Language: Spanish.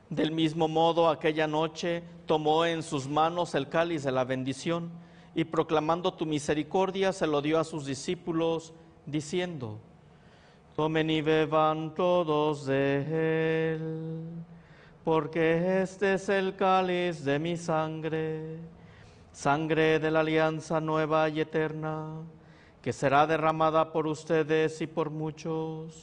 Del mismo modo, aquella noche tomó en sus manos el cáliz de la bendición y proclamando tu misericordia se lo dio a sus discípulos, diciendo: tomen y beban todos de él, porque este es el cáliz de mi sangre, sangre de la alianza nueva y eterna, que será derramada por ustedes y por muchos